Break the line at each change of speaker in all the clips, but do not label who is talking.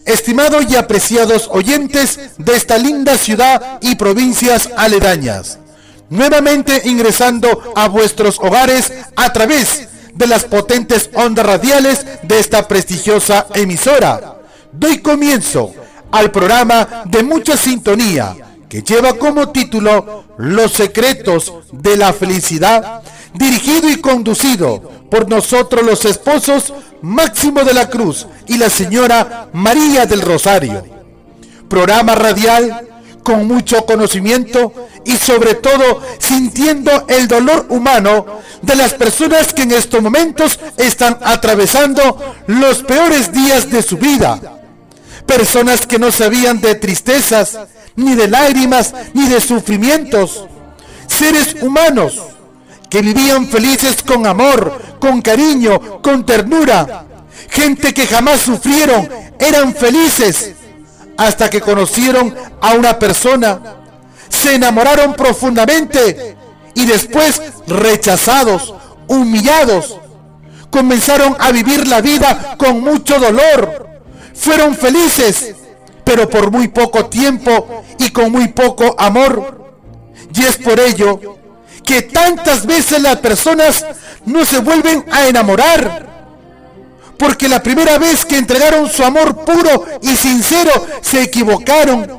Estimados y apreciados oyentes de esta linda ciudad y provincias aledañas, nuevamente ingresando a vuestros hogares a través de las potentes ondas radiales de esta prestigiosa emisora, doy comienzo al programa de mucha sintonía que lleva como título Los secretos de la felicidad, dirigido y conducido por nosotros los esposos Máximo de la Cruz y la señora María del Rosario. Programa radial con mucho conocimiento y sobre todo sintiendo el dolor humano de las personas que en estos momentos están atravesando los peores días de su vida. Personas que no sabían de tristezas, ni de lágrimas, ni de sufrimientos. Seres humanos que vivían felices con amor, con cariño, con ternura. Gente que jamás sufrieron, eran felices, hasta que conocieron a una persona, se enamoraron profundamente y después, rechazados, humillados, comenzaron a vivir la vida con mucho dolor. Fueron felices, pero por muy poco tiempo y con muy poco amor. Y es por ello que tantas veces las personas no se vuelven a enamorar, porque la primera vez que entregaron su amor puro y sincero se equivocaron,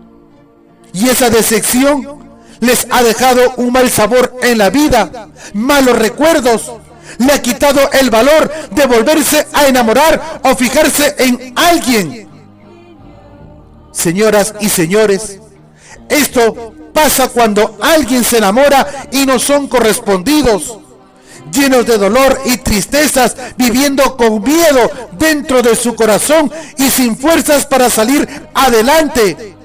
y esa decepción les ha dejado un mal sabor en la vida, malos recuerdos, le ha quitado el valor de volverse a enamorar o fijarse en alguien. Señoras y señores, esto pasa cuando alguien se enamora y no son correspondidos, llenos de dolor y tristezas, viviendo con miedo dentro de su corazón y sin fuerzas para salir adelante.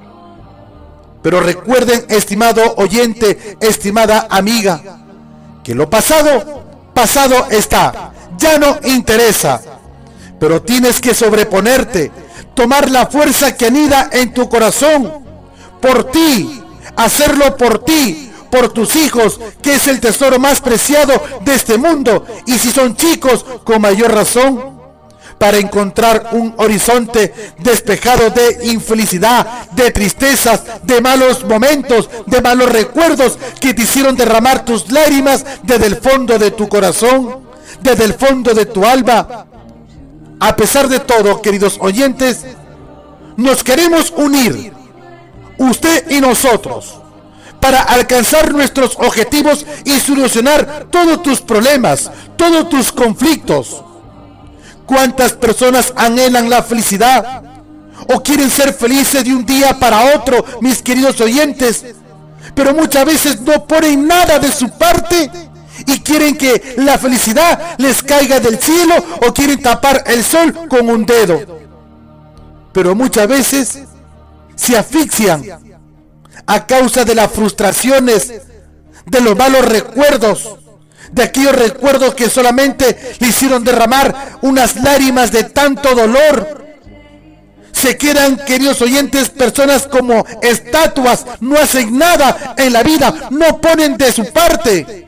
Pero recuerden, estimado oyente, estimada amiga, que lo pasado, pasado está, ya no interesa. Pero tienes que sobreponerte, tomar la fuerza que anida en tu corazón, por ti, hacerlo por ti, por tus hijos, que es el tesoro más preciado de este mundo, y si son chicos, con mayor razón, para encontrar un horizonte despejado de infelicidad, de tristezas, de malos momentos, de malos recuerdos que te hicieron derramar tus lágrimas desde el fondo de tu corazón, desde el fondo de tu alma. A pesar de todo, queridos oyentes, nos queremos unir, usted y nosotros, para alcanzar nuestros objetivos y solucionar todos tus problemas, todos tus conflictos. ¿Cuántas personas anhelan la felicidad o quieren ser felices de un día para otro, mis queridos oyentes? Pero muchas veces no ponen nada de su parte y quieren que la felicidad les caiga del cielo o quieren tapar el sol con un dedo. Pero muchas veces se asfixian a causa de las frustraciones, de los malos recuerdos, de aquellos recuerdos que solamente le hicieron derramar unas lágrimas de tanto dolor. Se quedan, queridos oyentes, personas como estatuas, no hacen nada en la vida, no ponen de su parte.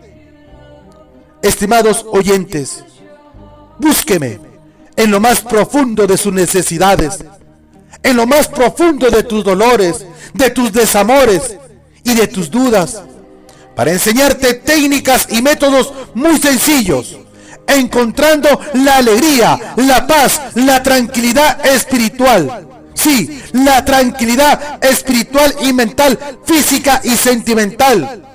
Estimados oyentes, búsqueme en lo más profundo de sus necesidades, en lo más profundo de tus dolores, de tus desamores y de tus dudas, para enseñarte técnicas y métodos muy sencillos, encontrando la alegría, la paz, la tranquilidad espiritual. Sí, la tranquilidad espiritual y mental, física y sentimental.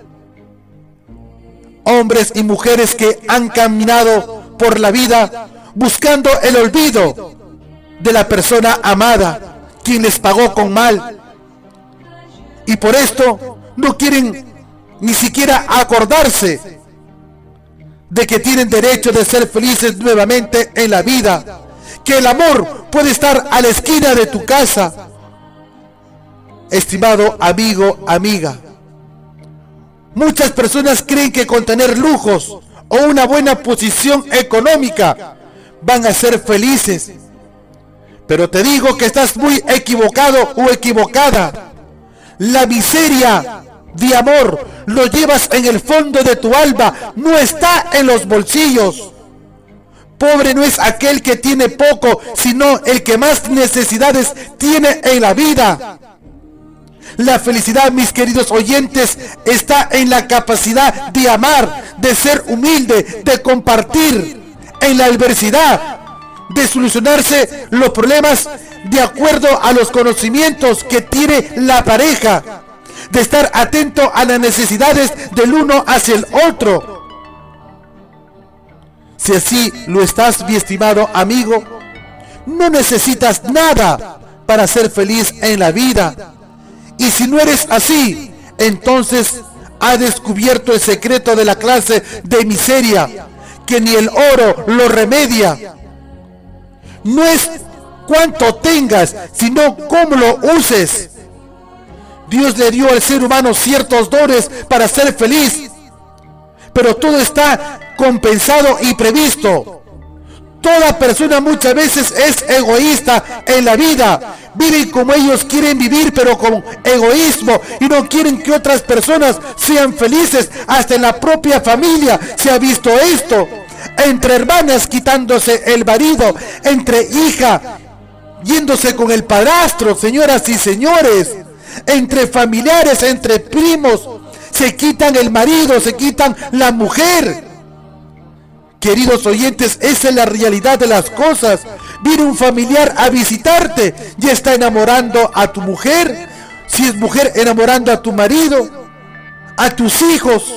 Hombres y mujeres que han caminado por la vida buscando el olvido de la persona amada, quien les pagó con mal, y por esto no quieren ni siquiera acordarse de que tienen derecho de ser felices nuevamente en la vida, que el amor puede estar a la esquina de tu casa. Estimado amigo, amiga, muchas personas creen que con tener lujos o una buena posición económica van a ser felices, pero te digo que estás muy equivocado o equivocada. La miseria de amor lo llevas en el fondo de tu alma, no está en los bolsillos. Pobre no es aquel que tiene poco, sino el que más necesidades tiene en la vida. La felicidad, mis queridos oyentes, está en la capacidad de amar, de ser humilde, de compartir en la adversidad, de solucionarse los problemas de acuerdo a los conocimientos que tiene la pareja, de estar atento a las necesidades del uno hacia el otro. Si así lo estás, mi estimado amigo, no necesitas nada para ser feliz en la vida. Y si no eres así, entonces has descubierto el secreto de la clase de miseria, que ni el oro lo remedia. No es cuánto tengas, sino cómo lo uses. Dios le dio al ser humano ciertos dones para ser feliz, pero todo está compensado y previsto. Toda persona muchas veces es egoísta en la vida. Viven como ellos quieren vivir, pero con egoísmo, y no quieren que otras personas sean felices. Hasta en la propia familia se ha visto esto. Entre hermanas quitándose el marido, entre hija yéndose con el padrastro, señoras y señores, entre familiares, entre primos, se quitan el marido, se quitan la mujer. Queridos oyentes, esa es la realidad de las cosas. Viene un familiar a visitarte, ya está enamorando a tu mujer, si es mujer enamorando a tu marido, a tus hijos.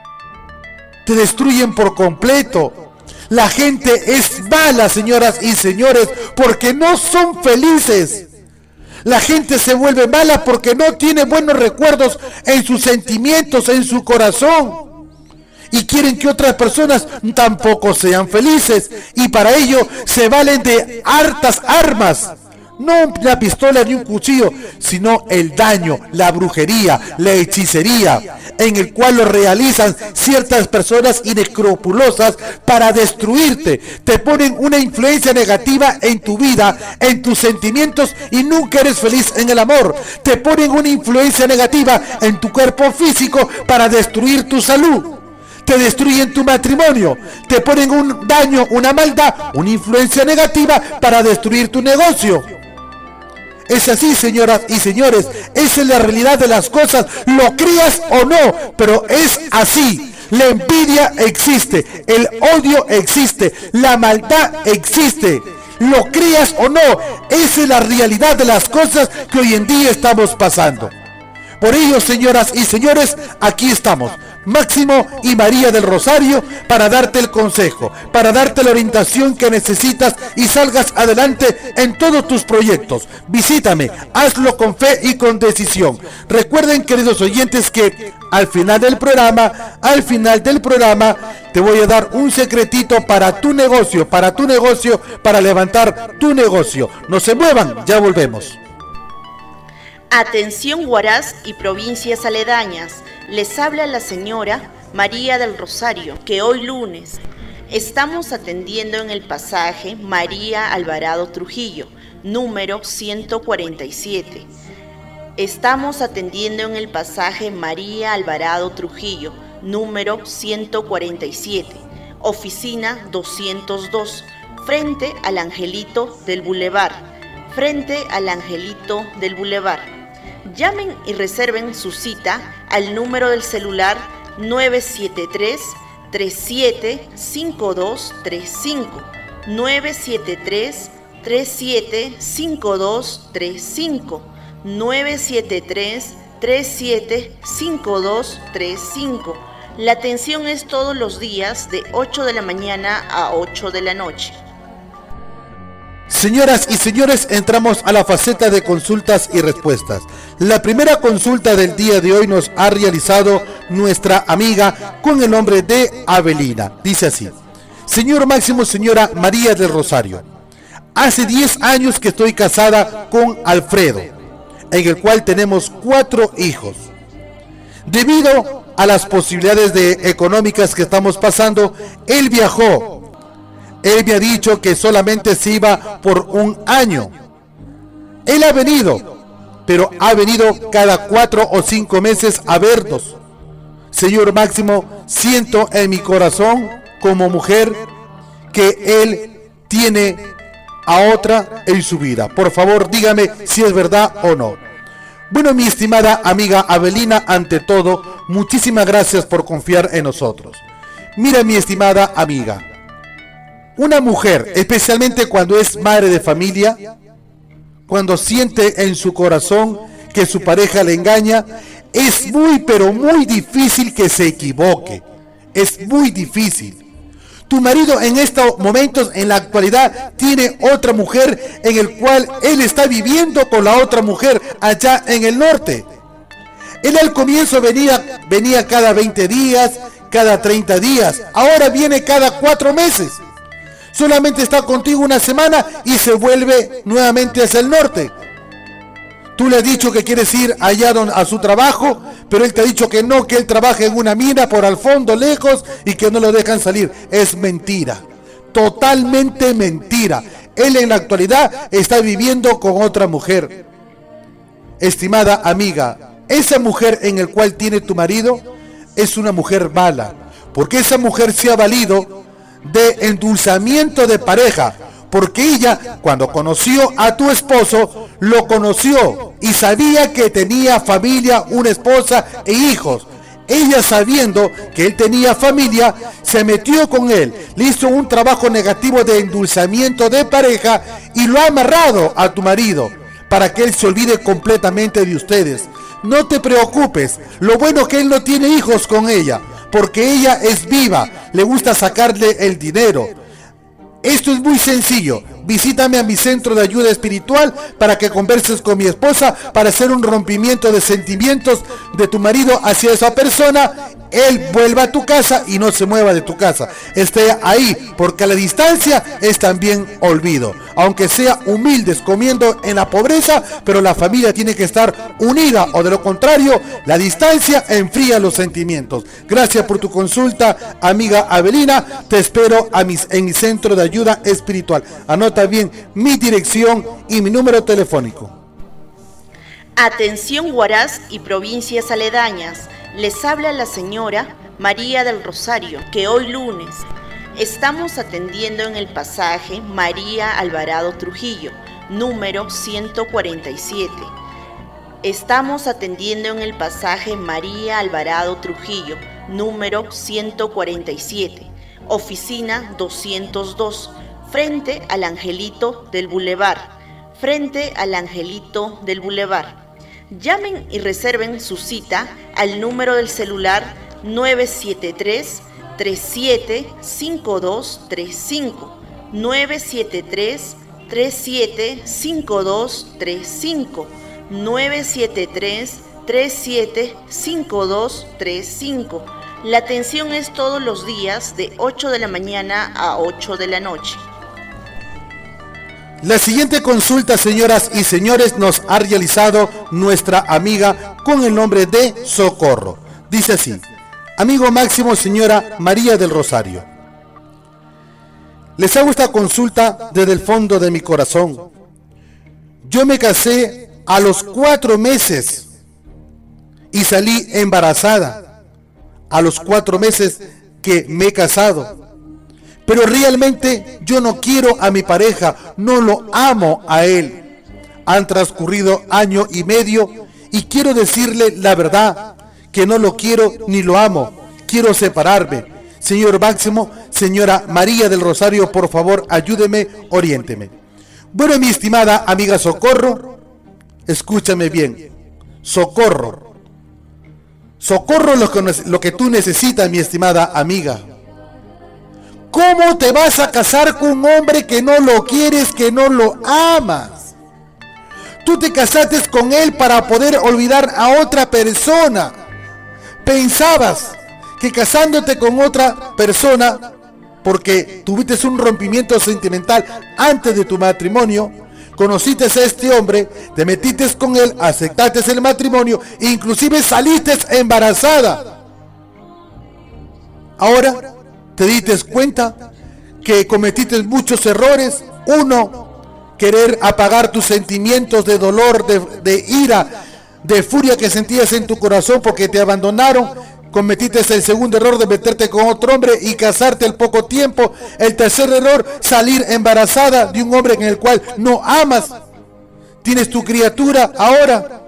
Te destruyen por completo. La gente es mala, señoras y señores, porque no son felices. La gente se vuelve mala porque no tiene buenos recuerdos en sus sentimientos, en su corazón. Y quieren que otras personas tampoco sean felices. Y para ello se valen de hartas armas. No una pistola ni un cuchillo, sino el daño, la brujería, la hechicería, en el cual lo realizan ciertas personas inescrupulosas para destruirte. Te ponen una influencia negativa en tu vida, en tus sentimientos, y nunca eres feliz en el amor. Te ponen una influencia negativa en tu cuerpo físico para destruir tu salud. Te destruyen tu matrimonio, te ponen un daño, una maldad, una influencia negativa para destruir tu negocio. Es así, señoras y señores, esa es la realidad de las cosas, lo creas o no, pero es así. La envidia existe, el odio existe, la maldad existe. Lo creas o no, esa es la realidad de las cosas que hoy en día estamos pasando. Por ello, señoras y señores, aquí estamos, Máximo y María del Rosario, para darte el consejo, para darte la orientación que necesitas y salgas adelante en todos tus proyectos. Visítame, hazlo con fe y con decisión. Recuerden, queridos oyentes, que al final del programa, te voy a dar un secretito para tu negocio, para levantar tu negocio. No se muevan, ya volvemos.
Atención Huaraz y provincias aledañas, les habla la señora María del Rosario, que hoy lunes estamos atendiendo en el pasaje María Alvarado Trujillo, número 147. Estamos atendiendo en el pasaje María Alvarado Trujillo, número 147, oficina 202, frente al Angelito del Boulevard. Llamen y reserven su cita al número del celular 973-375235, 973-375235, 973-375235. La atención es todos los días de 8 de la mañana a 8 de la noche.
Señoras y señores, entramos a la faceta de consultas y respuestas. La primera consulta del día de hoy nos ha realizado nuestra amiga con el nombre de Avelina. Dice así: Señor Máximo, señora María del Rosario, hace 10 años que estoy casada con Alfredo, en el cual tenemos 4 hijos. Debido a las posibilidades económicas que estamos pasando, él viajó. Él me ha dicho que solamente se iba por 1 año. Él ha venido, pero ha venido cada 4 o 5 meses a vernos. Señor Máximo, siento en mi corazón como mujer que él tiene a otra en su vida. Por favor, dígame si es verdad o no. Bueno, mi estimada amiga Avelina, ante todo, muchísimas gracias por confiar en nosotros. Mira, mi estimada amiga, una mujer, especialmente cuando es madre de familia, cuando siente en su corazón que su pareja le engaña, es muy, pero muy difícil que se equivoque. Es muy difícil. Tu marido en estos momentos, en la actualidad, tiene otra mujer en el cual él está viviendo con la otra mujer allá en el norte. Él al comienzo venía cada 20 días, cada 30 días. Ahora viene cada 4 meses. Solamente está contigo una semana y se vuelve nuevamente hacia el norte. Tú le has dicho que quieres ir allá a su trabajo, pero él te ha dicho que no, que él trabaja en una mina por al fondo, lejos, y que no lo dejan salir. Es mentira, totalmente mentira. Él en la actualidad está viviendo con otra mujer. Estimada amiga, esa mujer en el cual tiene tu marido es una mujer mala, porque esa mujer se ha valido de endulzamiento de pareja. Porque ella, cuando conoció a tu esposo, lo conoció y sabía que tenía familia, una esposa e hijos. Ella, sabiendo que él tenía familia, se metió con él, le hizo un trabajo negativo de endulzamiento de pareja y lo ha amarrado a tu marido para que él se olvide completamente de ustedes. No te preocupes, lo bueno es que él no tiene hijos con ella, porque ella es viva, le gusta sacarle el dinero. Esto es muy sencillo. Visítame a mi centro de ayuda espiritual para que converses con mi esposa para hacer un rompimiento de sentimientos de tu marido hacia esa persona. Él vuelva a tu casa y no se mueva de tu casa. Esté ahí, porque a la distancia es también olvido. Aunque sea humildes, comiendo en la pobreza, pero la familia tiene que estar unida, o de lo contrario, la distancia enfría los sentimientos. Gracias por tu consulta, amiga Avelina. Te espero en mi centro de ayuda espiritual. Anota bien mi dirección y mi número telefónico.
Atención Huaraz y provincias aledañas. Les habla la señora María del Rosario, que hoy lunes estamos atendiendo en el pasaje María Alvarado Trujillo, número 147. Estamos atendiendo en el pasaje María Alvarado Trujillo, número 147, oficina 202, frente al Angelito del Boulevard, Llamen y reserven su cita al número del celular 973-375235, 973-375235, 973-375235. La atención es todos los días de 8 de la mañana a 8 de la noche.
La siguiente consulta, señoras y señores, nos ha realizado nuestra amiga con el nombre de Socorro. Dice así: amigo máximo, señora María del Rosario, les hago esta consulta desde el fondo de mi corazón. Yo me casé a los 4 meses y salí embarazada a los 4 meses que me he casado. Pero realmente yo no quiero a mi pareja, no lo amo a él. Han transcurrido 1 año y medio y quiero decirle la verdad, que no lo quiero ni lo amo. Quiero separarme. Señor máximo, señora María del Rosario, por favor, ayúdeme, oriénteme. Bueno, mi estimada amiga Socorro, escúchame bien. Socorro lo que tú necesitas, mi estimada amiga. ¿Cómo te vas a casar con un hombre que no lo quieres, que no lo amas? Tú te casaste con él para poder olvidar a otra persona. Pensabas que casándote con otra persona, porque tuviste un rompimiento sentimental antes de tu matrimonio, conociste a este hombre, te metiste con él, aceptaste el matrimonio, e inclusive saliste embarazada. Ahora te diste cuenta que cometiste muchos errores. Uno, querer apagar tus sentimientos de dolor, de ira, de furia que sentías en tu corazón porque te abandonaron. Cometiste el segundo error de meterte con otro hombre y casarte al poco tiempo. El tercer error, salir embarazada de un hombre en el cual no amas. Tienes tu criatura ahora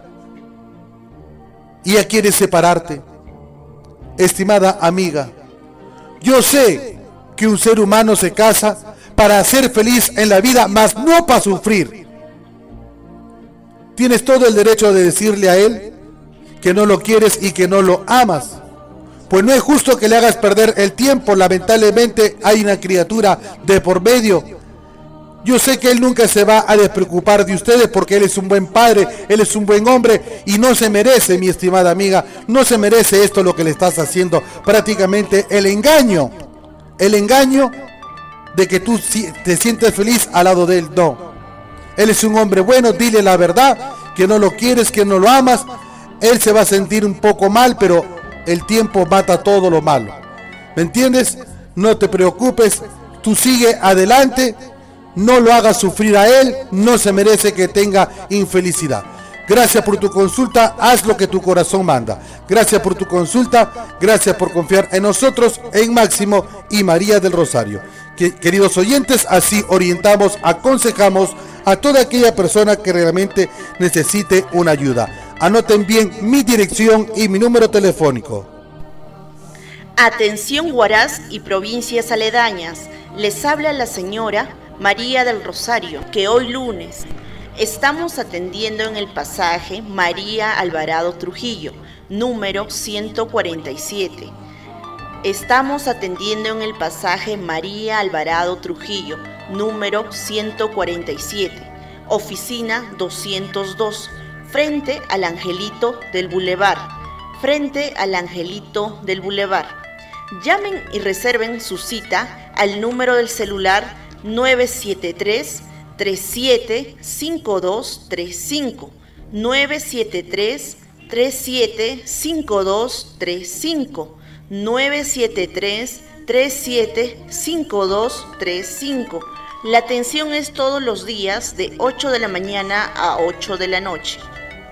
y ya quieres separarte. Estimada amiga, yo sé que un ser humano se casa para ser feliz en la vida, mas no para sufrir. Tienes todo el derecho de decirle a él que no lo quieres y que no lo amas. Pues no es justo que le hagas perder el tiempo. Lamentablemente hay una criatura de por medio. Yo sé que él nunca se va a despreocupar de ustedes porque él es un buen padre, él es un buen hombre y no se merece, mi estimada amiga, no se merece esto lo que le estás haciendo. Prácticamente el engaño de que tú te sientes feliz al lado de él, no. Él es un hombre bueno, dile la verdad, que no lo quieres, que no lo amas. Él se va a sentir un poco mal, pero el tiempo mata todo lo malo. ¿Me entiendes? No te preocupes, tú sigue adelante, no lo hagas sufrir a él, no se merece que tenga infelicidad. Gracias por tu consulta, haz lo que tu corazón manda. Gracias por tu consulta, gracias por confiar en nosotros, en Máximo y María del Rosario. Queridos oyentes, así orientamos, aconsejamos a toda aquella persona que realmente necesite una ayuda. Anoten bien mi dirección y mi número telefónico.
Atención Huaraz y provincias aledañas, les habla la señora María del Rosario, que hoy lunes estamos atendiendo en el pasaje María Alvarado Trujillo, número 147. Estamos atendiendo en el pasaje María Alvarado Trujillo, número 147, oficina 202, frente al Angelito del Boulevard, Llamen y reserven su cita al número del celular 973-375235, 973-375235, 973-375235. La atención es todos los días de 8 de la mañana a 8 de la noche.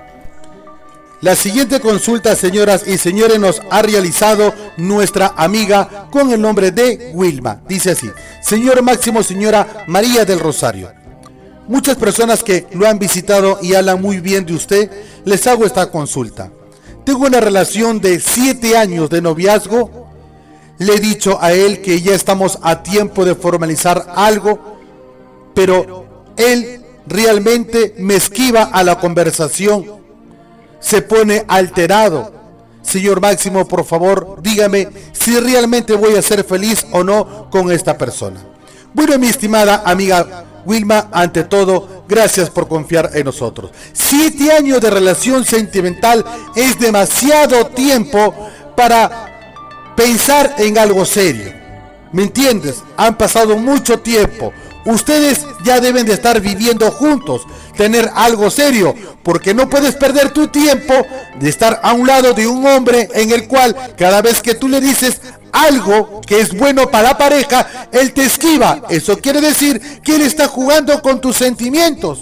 La siguiente consulta, señoras y señores, nos ha realizado nuestra amiga con el nombre de Wilma. Dice así: señor Máximo, señora María del Rosario, muchas personas que lo han visitado y hablan muy bien de usted, les hago esta consulta. Tengo una relación de 7 años de noviazgo. Le he dicho a él que ya estamos a tiempo de formalizar algo, pero él realmente me esquiva a la conversación. Se pone alterado. Señor Máximo, por favor, dígame si realmente voy a ser feliz o no con esta persona. Bueno, mi estimada amiga Wilma, ante todo, gracias por confiar en nosotros. 7 años de relación sentimental es demasiado tiempo para pensar en algo serio. ¿Me entiendes? Han pasado mucho tiempo. Ustedes ya deben de estar viviendo juntos, tener algo serio, porque no puedes perder tu tiempo de estar a un lado de un hombre en el cual cada vez que tú le dices algo que es bueno para la pareja, él te esquiva. Eso quiere decir que él está jugando con tus sentimientos.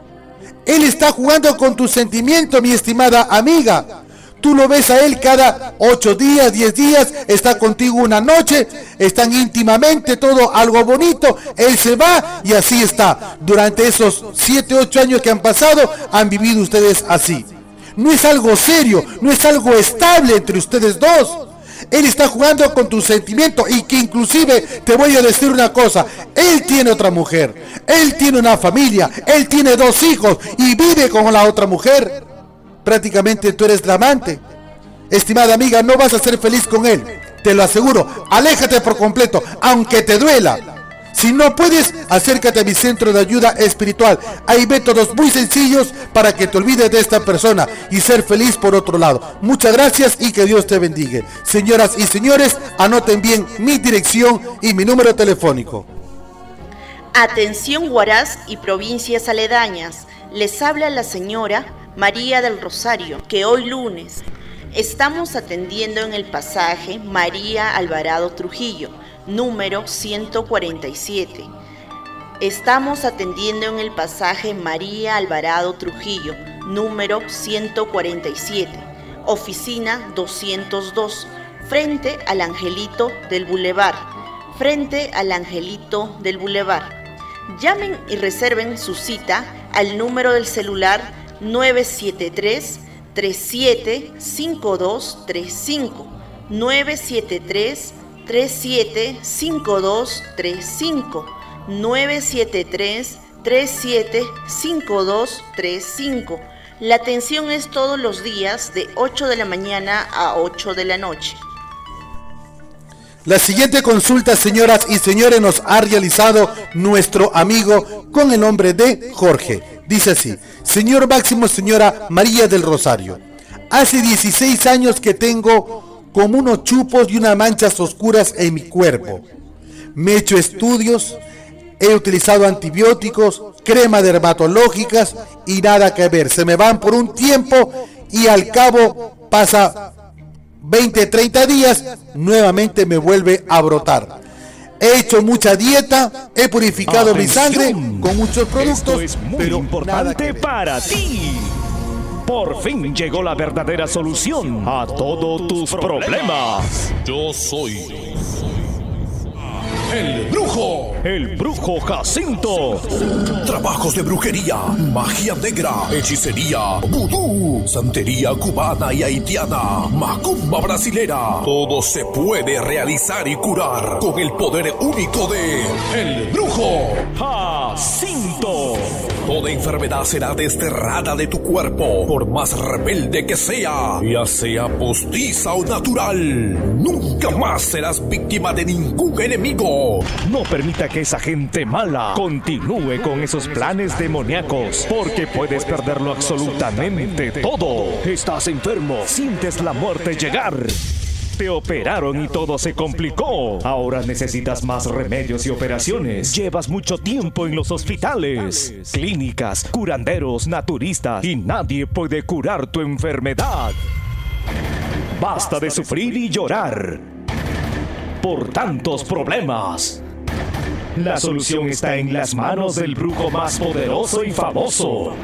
Él está jugando con tus sentimientos, mi estimada amiga. Tú lo ves a él cada 8 días, 10 días, está contigo una noche, están íntimamente, todo algo bonito, él se va y así está. Durante esos 7, 8 años que han pasado, han vivido ustedes así. No es algo serio, no es algo estable entre ustedes dos. Él está jugando con tus sentimientos y que inclusive te voy a decir una cosa, él tiene otra mujer, él tiene una familia, él tiene 2 hijos y vive con la otra mujer. Prácticamente tú eres la amante. Estimada amiga, no vas a ser feliz con él, te lo aseguro. Aléjate por completo, aunque te duela. Si no puedes, acércate a mi centro de ayuda espiritual. Hay métodos muy sencillos para que te olvides de esta persona y ser feliz por otro lado. Muchas gracias y que Dios te bendiga. Señoras y señores, anoten bien mi dirección y mi número telefónico.
Atención Huaraz y provincias aledañas, les habla la señora María del Rosario, que hoy lunes estamos atendiendo en el pasaje María Alvarado Trujillo, número 147. Estamos atendiendo en el pasaje María Alvarado Trujillo, número 147, oficina 202, frente al Angelito del Boulevard. Frente al Angelito del Boulevard. Llamen y reserven su cita al número del celular 973-375235. 973-375235. 973-375235. La atención es todos los días de 8 de la mañana a 8 de la noche.
La siguiente consulta, señoras y señores, nos ha realizado nuestro amigo con el nombre de Jorge. Dice así: señor Máximo, señora María del Rosario, hace 16 años que tengo como unos chupos y unas manchas oscuras en mi cuerpo. Me he hecho estudios, he utilizado antibióticos, cremas dermatológicas y nada que ver. Se me van por un tiempo y al cabo pasa 20, 30 días, nuevamente me vuelve a brotar. He hecho mucha dieta, he purificado mi sangre con muchos productos,
esto es muy
pero
importante para ti. Por fin llegó la verdadera solución a todos tus problemas.
Yo soy el brujo Jacinto.
Trabajos de brujería, magia negra, hechicería, vudú, santería cubana y haitiana, macumba brasilera. Todo se puede realizar y curar con el poder único de el brujo
Jacinto.
Toda enfermedad será desterrada de tu cuerpo, por más rebelde que sea, ya sea postiza o natural. Nunca más serás víctima de ningún enemigo.
No permita que esa gente mala continúe con esos planes demoníacos, porque puedes perderlo absolutamente todo. Estás enfermo, sientes la muerte llegar. Te operaron y todo se complicó. Ahora necesitas más remedios y operaciones. Llevas mucho tiempo en los hospitales, clínicas, curanderos, naturistas, y nadie puede curar tu enfermedad. Basta de sufrir y llorar por tantos problemas. La solución está en las manos del brujo más poderoso y famoso,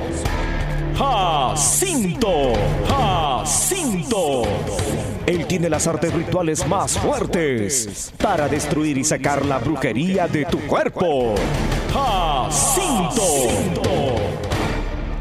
Jacinto. Jacinto. Él tiene las artes rituales más fuertes para destruir y sacar la brujería de tu cuerpo. Jacinto.